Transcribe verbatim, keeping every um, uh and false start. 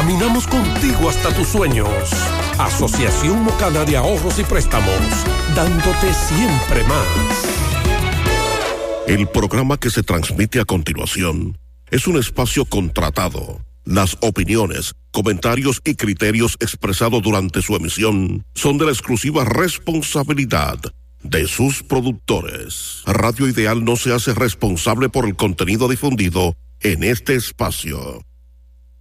Caminamos contigo hasta tus sueños. Asociación Mocana de Ahorros y Préstamos, dándote siempre más. El programa que se transmite a continuación es un espacio contratado. Las opiniones, comentarios y criterios expresados durante su emisión son de la exclusiva responsabilidad de sus productores. Radio Ideal no se hace responsable por el contenido difundido en este espacio.